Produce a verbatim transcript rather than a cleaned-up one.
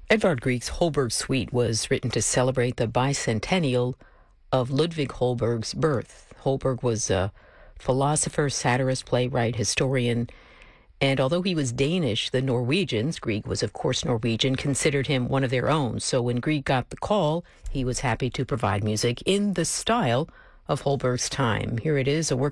Edvard Grieg's Holberg Suite was written to celebrate the bicentennial of Ludwig Holberg's birth. Holberg was a philosopher, satirist, playwright, historian, and although he was Danish, the Norwegians, Grieg was of course Norwegian, considered him one of their own. So when Grieg got the call, he was happy to provide music in the style of Holberg's time. Here it is, a work